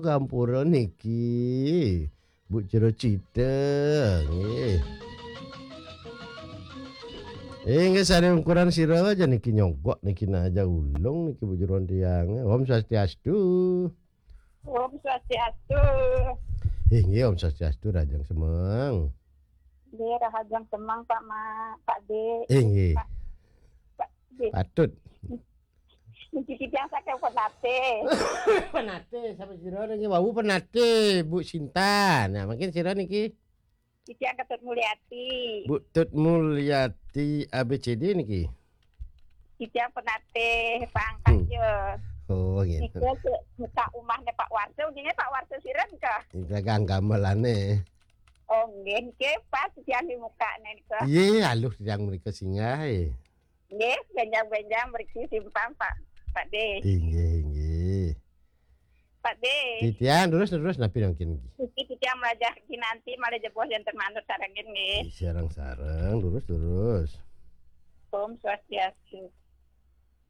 Gampura niki. Bu Jero Cideng nggih. Nggih sare ukuran sira aja niki nyogok niki aja ulung niki Bu Jero Tiang. Om Swastiastu. Om Swastiastu. Nggih Om Swastiastu Rajang Semeng. Nggih Rahajang Semeng Pak D. Nggih. Pak D. Patut. Niki tiyang saking Penate. Penate sampai sira niki wau penate Bu Sinta. Nah, mungkin sira niki Tiyang Ketut Mulyati. Bu Tut Mulyati ABCD niki. Tiyang Penate pangkat yo. Oh, gitu. Niki muka umahne Pak Warso, nggih Pak Warso siren ka? Dagang gamelane. Oh, nggih niki pas tiyang di mukane nika. Iya, alus yang mereka singgah. Nggih, benjang-benjang mriki simpang Pak D. Nggih. Pak D. Titian terus napi mungkin. Iki tiyang melajah kinanti malah jebos enten manut sarengin nggih. Sareng-sareng terus. Om Swastiastu.